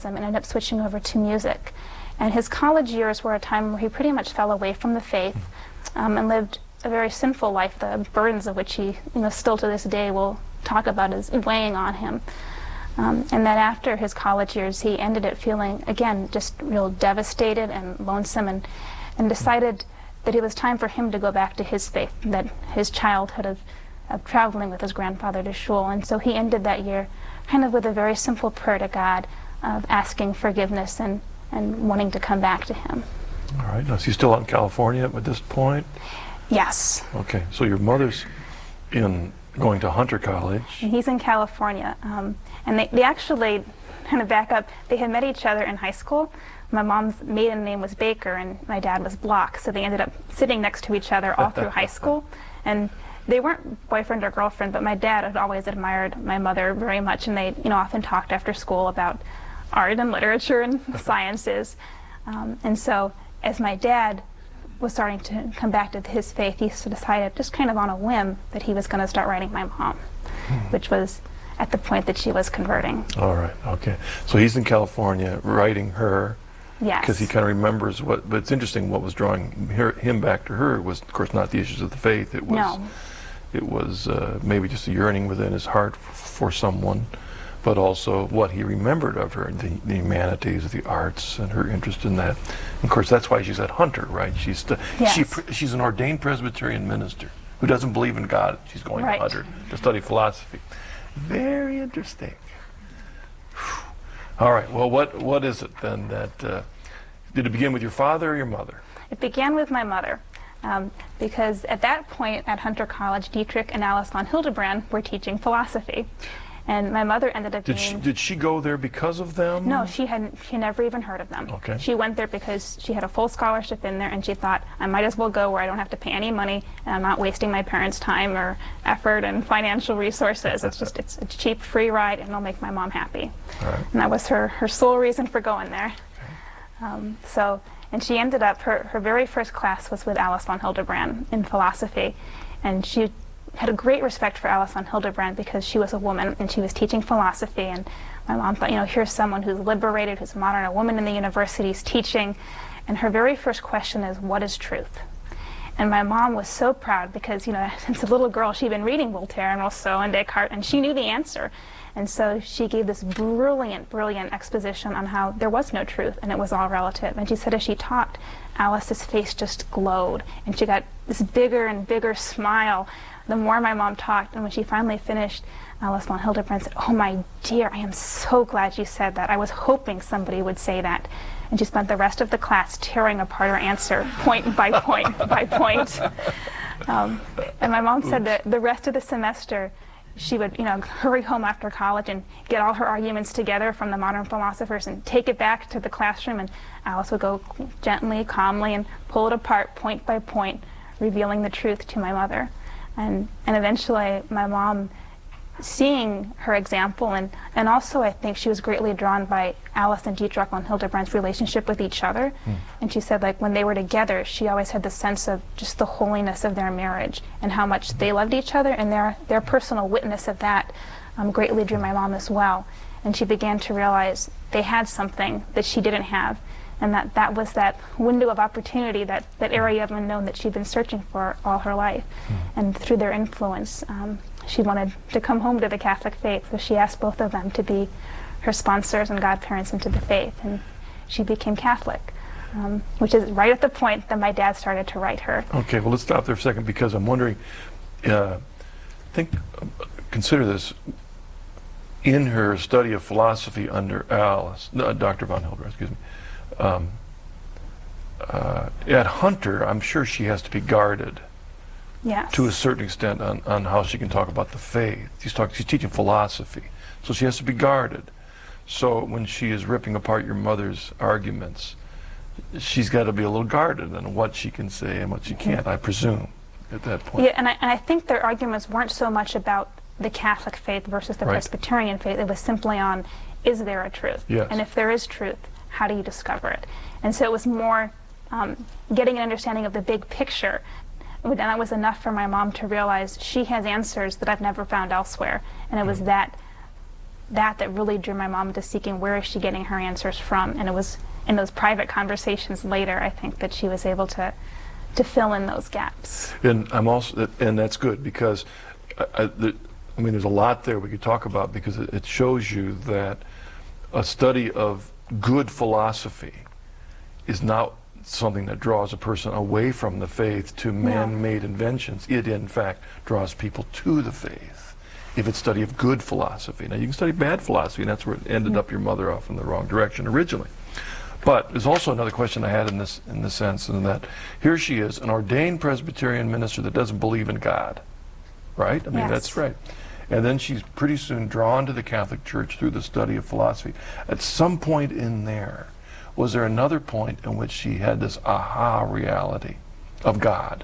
and ended up switching over to music. And his college years were a time where he pretty much fell away from the faith and lived a very sinful life, the burdens of which he, still to this day will talk about as weighing on him. And that after his college years, he ended up feeling, again, just real devastated and lonesome, and decided that it was time for him to go back to his faith, that his childhood of traveling with his grandfather to shul. And so he ended that year kind of with a very simple prayer to God of asking forgiveness and wanting to come back to him. All right. Now, is he still out in California at this point? Yes. Okay. So your mother's going to Hunter College. And he's in California. And they actually, kind of back up, they had met each other in high school. My mom's maiden name was Baker and my dad was Block, so they ended up sitting next to each other all through high school. And they weren't boyfriend or girlfriend, but my dad had always admired my mother very much, and they often talked after school about art and literature and sciences. And so as my dad was starting to come back to his faith, he decided, just kind of on a whim, that he was going to start writing my mom, which was at the point that she was converting. All right, okay. So he's in California writing her. Yes. Because he kind of remembers but it's interesting, what was drawing him back to her was, of course, not the issues of the faith. It was, no. It was maybe just a yearning within his heart for someone, but also what he remembered of her, the humanities, the arts, and her interest in that. And of course, that's why she's at Hunter, right? She's an ordained Presbyterian minister who doesn't believe in God. She's going to Hunter to study philosophy. Very interesting. All right. Well, what is it then that did it begin with your father or your mother? It began with my mother, because at that point at Hunter College, Dietrich and Alice von Hildebrand were teaching philosophy, and my mother ended up Did she go there because of them? No, she never even heard of them. Okay. She went there because she had a full scholarship in there, and she thought, I might as well go where I don't have to pay any money, and I'm not wasting my parents' time or effort and financial resources. It's a cheap, free ride, and it'll make my mom happy. All right. And that was her sole reason for going there. Okay. And she ended up, her very first class was with Alice von Hildebrand in philosophy, and she had a great respect for Alice von Hildebrand because she was a woman and she was teaching philosophy, and my mom thought, here's someone who's liberated, who's modern, a woman in the university's teaching, and her very first question is, what is truth? And my mom was so proud because, since a little girl, she'd been reading Voltaire and Rousseau and Descartes, and she knew the answer. And so she gave this brilliant, brilliant exposition on how there was no truth and it was all relative. And she said as she talked, Alice's face just glowed, and she got this bigger and bigger smile the more my mom talked. And when she finally finished, Alice von Hildebrand said, "Oh, my dear, I am so glad you said that. I was hoping somebody would say that." And she spent the rest of the class tearing apart her answer, point by point by point. And my mom said that the rest of the semester, she would, hurry home after college and get all her arguments together from the modern philosophers and take it back to the classroom, and Alice would go gently, calmly, and pull it apart point by point, revealing the truth to my mother. And eventually, my mom, seeing her example, and also I think she was greatly drawn by Alice and Dietrich von Hildebrand's relationship with each other. And she said, like, when they were together, she always had the sense of just the holiness of their marriage and how much they loved each other, and their personal witness of that greatly drew my mom as well. And she began to realize they had something that she didn't have, and that was that window of opportunity, that area of unknown that she'd been searching for all her life. And through their influence, she wanted to come home to the Catholic faith, so she asked both of them to be her sponsors and godparents into the faith, and she became Catholic, which is right at the point that my dad started to write her. Okay, well, let's stop there for a second, because I'm wondering, consider this, in her study of philosophy under Dr. von Hildebrand, excuse me, at Hunter, I'm sure she has to be guarded. Yes. To a certain extent on how she can talk about the faith. She's teaching philosophy, so she has to be guarded. So when she is ripping apart your mother's arguments, she's got to be a little guarded on what she can say and what she can't, I presume, at that point. Yeah, and I think their arguments weren't so much about the Catholic faith versus the Presbyterian faith. It was simply on, is there a truth? Yes. And if there is truth, how do you discover it? And so it was more getting an understanding of the big picture. And that was enough for my mom to realize she has answers that I've never found elsewhere. And it was that that really drew my mom to seeking where is she getting her answers from. And it was in those private conversations later, I think, that she was able to fill in those gaps. And and that's good, because I mean, there's a lot there we could talk about, because it shows you that a study of good philosophy is not something that draws a person away from the faith to man-made inventions. It, in fact, draws people to the faith if it's study of good philosophy. Now, you can study bad philosophy, and that's where it ended up your mother off in the wrong direction originally. But there's also another question I had in this sense, in that here she is, an ordained Presbyterian minister that doesn't believe in God, right? I mean, that's right. And then she's pretty soon drawn to the Catholic Church through the study of philosophy. At some point in there, was there another point in which she had this aha reality of God?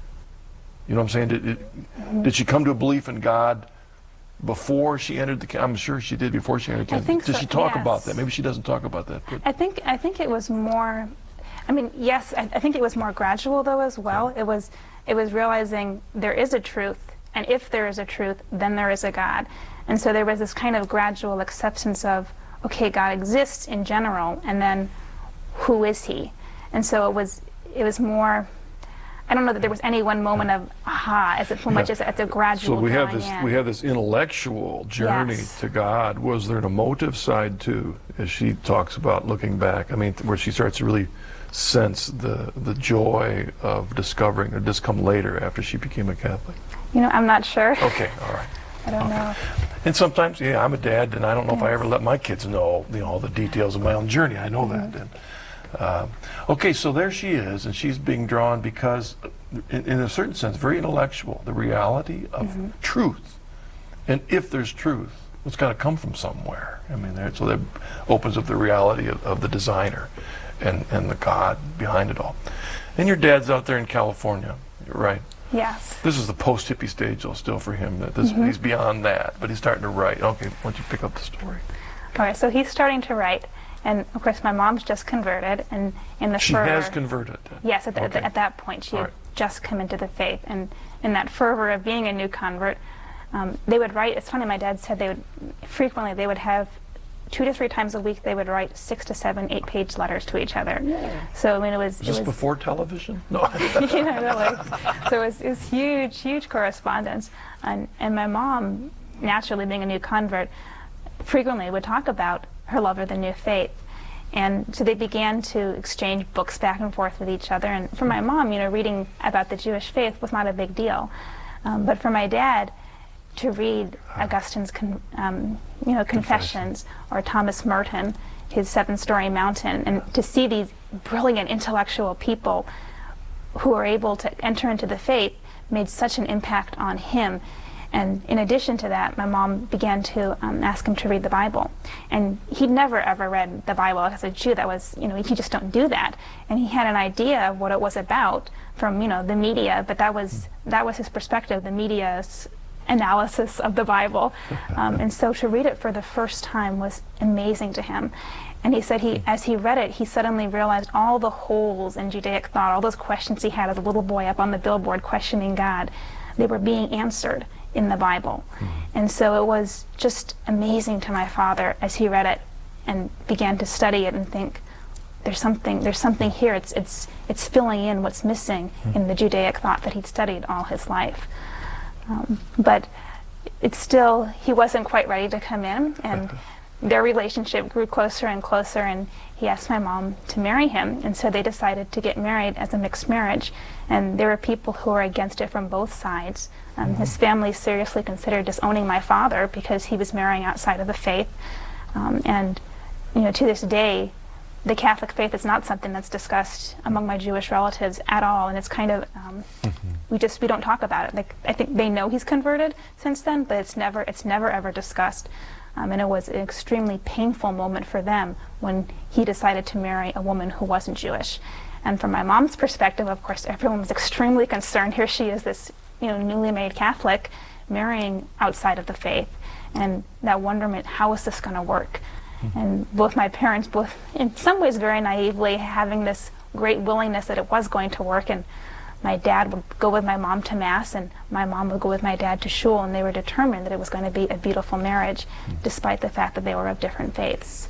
You know what I'm saying? Did she come to a belief in God before she entered the? I'm sure she did before she entered the. I think did so, she talk yes. about that? Maybe she doesn't talk about that. But I think it was more. I mean, yes, I think it was more gradual though as well. Yeah. It was realizing there is a truth, and if there is a truth, then there is a God, and so there was this kind of gradual acceptance of, okay, God exists in general, and then who is He? And so it was more. I don't know that there was any one moment of aha, as much as it's a gradual. So we have this intellectual journey Yes. to God. Was there an emotive side too, as she talks about looking back? I mean, where she starts to really sense the joy of discovering, or does this come later after she became a Catholic? You know, I'm not sure. Okay, all right. I don't know. And sometimes, yeah, I'm a dad, and I don't know if I ever let my kids know, all the details of my own journey. I know that. And, okay, so there she is, and she's being drawn because, in a certain sense, very intellectual, the reality of truth. And if there's truth, it's got to come from somewhere. I mean, so that opens up the reality of the designer and the God behind it all. And your dad's out there in California, right? Yes. This is the post-hippie stage, though, still for him. He's beyond that, but he's starting to write. Okay, why don't you pick up the story? All right, so he's starting to write. And of course, my mom's just converted, and in the She has converted. Yes, at that point, she had just come into the faith, and in that fervor of being a new convert, they would write. It's funny, my dad said they would have 2 to 3 times a week. They would write 6 to 7, 8-page letters to each other. Yeah. So I mean, it was before television. No. Yeah, really. So it was huge correspondence, and my mom, naturally being a new convert, frequently would talk about her love of the new faith. And so they began to exchange books back and forth with each other. And for my mom, reading about the Jewish faith was not a big deal. But for my dad, to read Augustine's Confessions, or Thomas Merton, his 7-Story Mountain, and to see these brilliant intellectual people who are able to enter into the faith made such an impact on him. And in addition to that, my mom began to ask him to read the Bible. And he'd never ever read the Bible as a Jew. That was, you just don't do that. And he had an idea of what it was about from, the media, but that was his perspective, the media's analysis of the Bible. And so to read it for the first time was amazing to him. And he said as he read it, he suddenly realized all the holes in Judaic thought, all those questions he had as a little boy up on the billboard questioning God, they were being answered in the Bible. And so it was just amazing to my father as he read it and began to study it and think, there's something here. It's filling in what's missing in the Judaic thought that he'd studied all his life. But it's still, he wasn't quite ready to come in, and their relationship grew closer and closer, and he asked my mom to marry him, and so they decided to get married as a mixed marriage. And there were people who were against it from both sides. His family seriously considered disowning my father because he was marrying outside of the faith. And to this day, the Catholic faith is not something that's discussed among my Jewish relatives at all, and it's kind of we don't talk about it. Like, I think they know he's converted since then, but it's never ever discussed. And it was an extremely painful moment for them when he decided to marry a woman who wasn't Jewish. And from my mom's perspective, of course, everyone was extremely concerned. Here she is, this newly made Catholic, marrying outside of the faith, and that wonderment, how is this going to work? And both my parents, both in some ways very naively, having this great willingness that it was going to work, and my dad would go with my mom to Mass, and my mom would go with my dad to shul, and they were determined that it was going to be a beautiful marriage, despite the fact that they were of different faiths.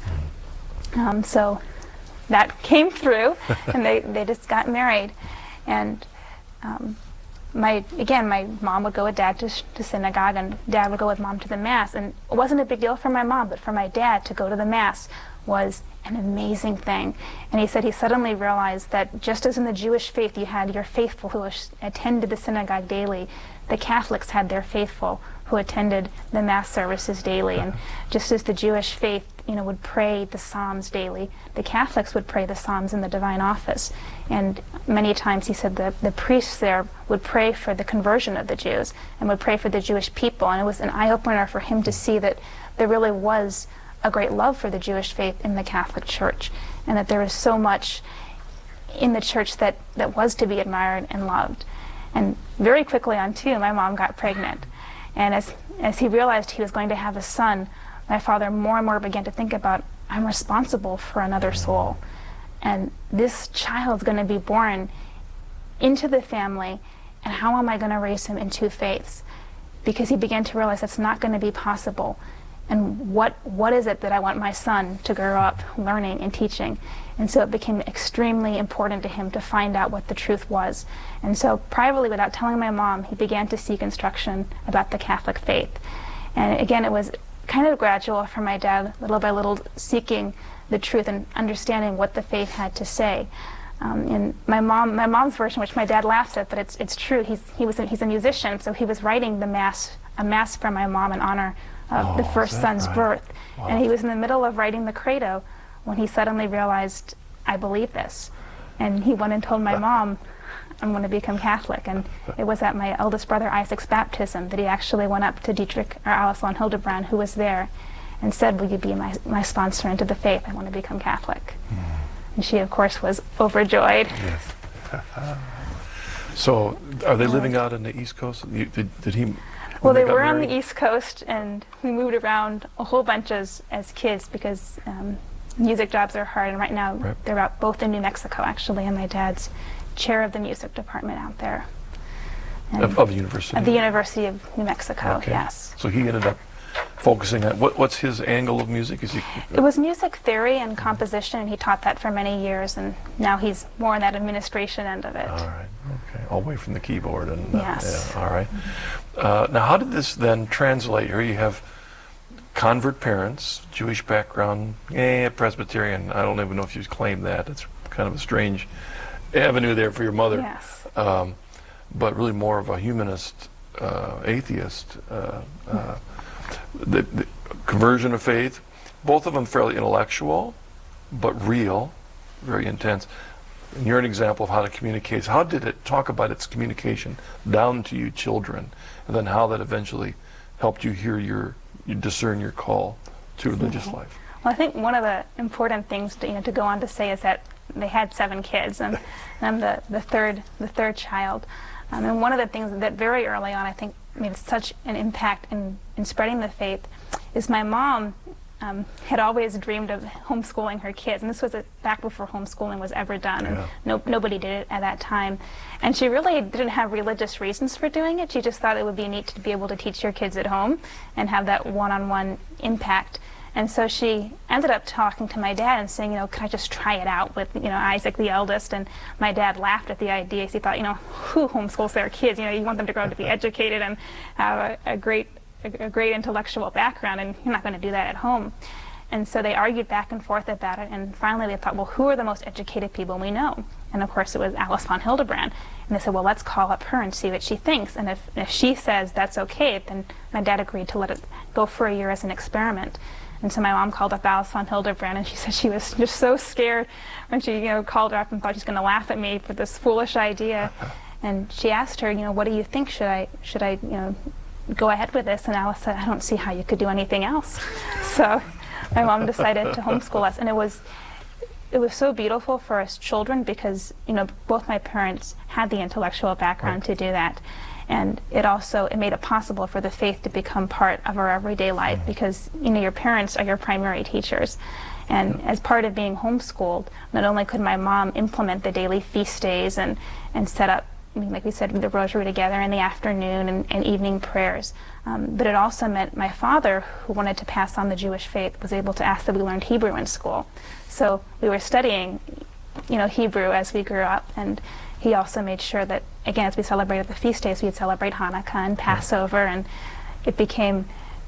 So that came through, and they just got married. And my mom would go with dad to synagogue, and dad would go with mom to the Mass. And it wasn't a big deal for my mom, but for my dad to go to the Mass was an amazing thing. And he said he suddenly realized that just as in the Jewish faith you had your faithful who attended the synagogue daily, the Catholics had their faithful who attended the Mass services daily. And just as the Jewish faith, would pray the Psalms daily, the Catholics would pray the Psalms in the Divine Office. And many times he said the priests there would pray for the conversion of the Jews and would pray for the Jewish people. And it was an eye-opener for him to see that there really was a great love for the Jewish faith in the Catholic Church, and that there was so much in the Church that was to be admired and loved. And very quickly on too, my mom got pregnant. And as he realized he was going to have a son, my father more and more began to think about, I'm responsible for another soul. And this child's going to be born into the family, and how am I going to raise him in two faiths? Because he began to realize that's not going to be possible. And what is it that I want my son to grow up learning and teaching? And so it became extremely important to him to find out what the truth was. And so privately, without telling my mom, he began to seek instruction about the Catholic faith. And again, it was kind of gradual for my dad, little by little seeking the truth and understanding what the faith had to say. And my mom's version, which my dad laughs at, but it's true. He's a musician, so he was writing a mass for my mom in honor of the first son's birth. Wow. And he was in the middle of writing the credo when he suddenly realized, I believe this. And he went and told my mom, I'm going to become Catholic. And it was at my eldest brother Isaac's baptism that he actually went up to Dietrich or Alice von Hildebrand, who was there, and said, will you be my sponsor into the faith? I want to become Catholic. And she, of course, was overjoyed. Yes. So are they living out in the East Coast? Did he... Well, they were on the East Coast, and we moved around a whole bunch as kids because music jobs are hard. And right now they're both in New Mexico, actually, and my dad's chair of the music department out there. Of the university? Of the University of New Mexico, okay. Yes. So he ended up focusing on, what's his angle of music? It was music theory and composition, and he taught that for many years, and now he's more on that administration end of it. All right, okay. All the way from the keyboard. And yes. Yeah, all right. Now, how did this then translate? Here you have convert parents, Jewish background, Presbyterian. I don't even know if you claim that. It's kind of a strange avenue there for your mother. Yes. But really more of a humanist, atheist. The conversion of faith, both of them fairly intellectual, but real, very intense. And you're an example of how to communicate. How did it talk about its communication down to you children, and then how that eventually helped you hear you discern your call to religious life? Well, I think one of the important things to go on to say is that they had 7 kids, and I'm the third child. And one of the things that very early on I think made such an impact in spreading the faith is my mom had always dreamed of homeschooling her kids, and this was back before homeschooling was ever done, and nobody did it at that time. And she really didn't have religious reasons for doing it. She just thought it would be neat to be able to teach your kids at home and have that one-on-one impact. And so she ended up talking to my dad and saying, could I just try it out with, Isaac, the eldest? And my dad laughed at the idea. He thought, who homeschools their kids? You want them to grow up to be educated and have a great intellectual background, and you're not going to do that at home. And so they argued back and forth about it, and finally they thought, well, who are the most educated people we know? And of course it was Alice von Hildebrand. And they said, well, let's call up her and see what she thinks. And if she says that's okay, then my dad agreed to let it go for a year as an experiment. And so my mom called up Alice von Hildebrand, and she said she was just so scared when she called her up and thought she was going to laugh at me for this foolish idea. And she asked her, what do you think? Should I go ahead with this? And Alice said, I don't see how you could do anything else. So my mom decided to homeschool us, and it was so beautiful for us children because both my parents had the intellectual background to do that, and it made it possible for the faith to become part of our everyday life because your parents are your primary teachers. And as part of being homeschooled, not only could my mom implement the daily feast days and set up like we said, the rosary together in the afternoon and evening prayers. But it also meant my father, who wanted to pass on the Jewish faith, was able to ask that we learned Hebrew in school. So we were studying, Hebrew as we grew up, and he also made sure that, again, as we celebrated the feast days, we'd celebrate Hanukkah and Passover, and it became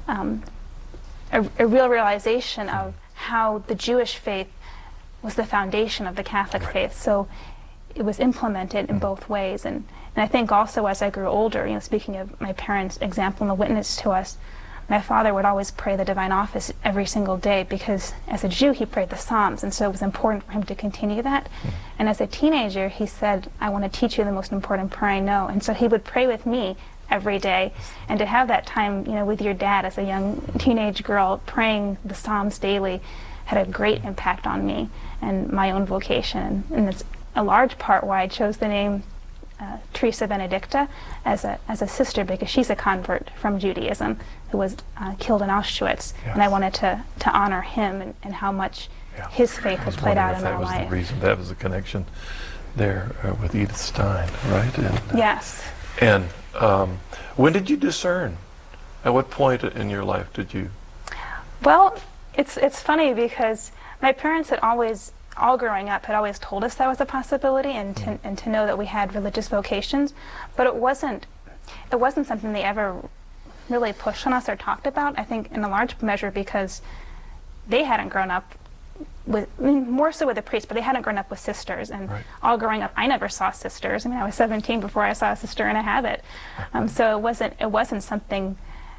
a real realization of how the Jewish faith was the foundation of the Catholic faith. So it was implemented in both ways. And I think also as I grew older, speaking of my parents' example and the witness to us, my father would always pray the Divine Office every single day, because as a Jew he prayed the Psalms, and so it was important for him to continue that. And as a teenager he said, I want to teach you the most important prayer I know. And so he would pray with me every day, and to have that time with your dad as a young teenage girl praying the Psalms daily had a great impact on me and my own vocation. And it's a large part why I chose the name Teresa Benedicta as a sister, because she's a convert from Judaism who was killed in Auschwitz. Yes. And I wanted to honor him and how much his faith had played out in our life. That was the reason. That was the connection there with Edith Stein, right? And, yes. And when did you discern? At what point in your life did you? Well, it's funny because my parents had always, all growing up, had always told us that was a possibility, and to know that we had religious vocations, but it wasn't something they ever really pushed on us or talked about. I think in a large measure because they hadn't grown up with, more so with a priest, but they hadn't grown up with sisters, and all growing up I never saw sisters. I was 17 before I saw a sister in a habit. So it wasn't something,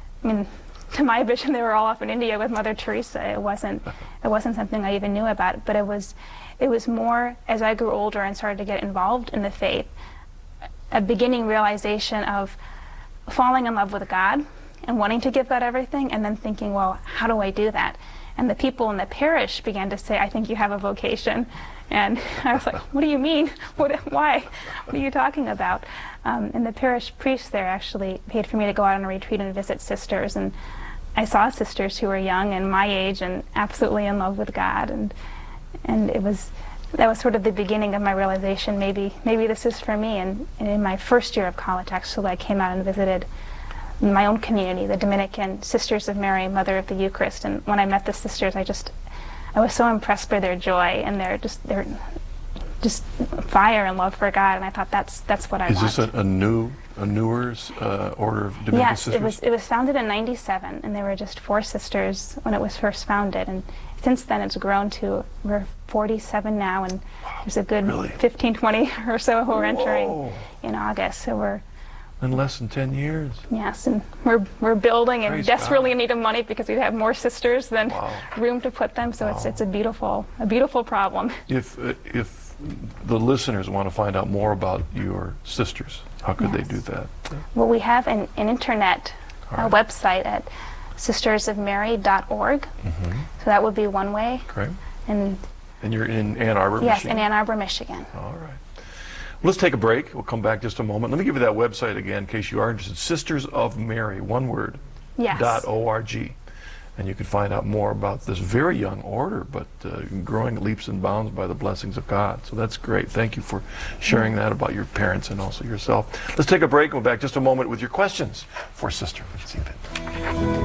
to my vision, they were all off in India with Mother Teresa. It wasn't something I even knew about. But it was more, as I grew older and started to get involved in the faith, a beginning realization of falling in love with God and wanting to give God everything, and then thinking, well, how do I do that? And the people in the parish began to say, I think you have a vocation. And I was like, what do you mean? Why? What are you talking about? And the parish priest there actually paid for me to go out on a retreat and visit sisters. And I saw sisters who were young and my age and absolutely in love with God. And that was sort of the beginning of my realization, maybe this is for me. And in my first year of college, actually, I came out and visited my own community, the Dominican Sisters of Mary, Mother of the Eucharist. And when I met the sisters, I was so impressed by their joy and their just fire and love for God, and I thought that's what I want. Is this a newer order of Dominican Sisters? Yes, it was founded in '97, and there were just 4 sisters when it was first founded, and since then it's grown to, we're 47 now, and there's a good 15, 20 or so who are entering in August. So we're in less than 10 years. Yes, and we're building and desperately in need of money because we have more sisters than room to put them. So it's a beautiful problem. If the listeners want to find out more about your sisters, how could they do that? Well, we have an internet website at sistersofmary.org. So that would be one way. Great. And you're in Ann Arbor, Michigan? Yes, in Ann Arbor, Michigan. All right. Let's take a break. We'll come back just a moment. Let me give you that website again in case you are interested. Sisters of Mary, one word, .org. And you can find out more about this very young order, but growing leaps and bounds by the blessings of God. So that's great. Thank you for sharing that about your parents and also yourself. Let's take a break. We'll be back just a moment with your questions for Sister Edith.